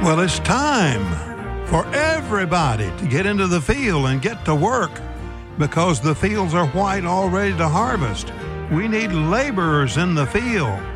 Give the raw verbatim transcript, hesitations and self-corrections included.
Well, it's time for everybody to get into the field and get to work because the fields are white all ready to harvest. We need laborers in the field.